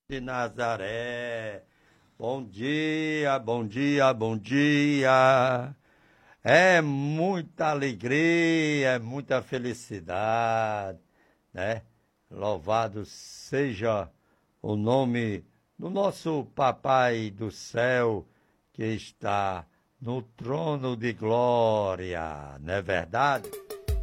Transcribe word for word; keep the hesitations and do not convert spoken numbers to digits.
de Nazaré. Bom dia, bom dia, bom dia. É muita alegria, é muita felicidade, né? Louvado seja o nome do nosso Papai do céu que está no trono de glória, não é verdade?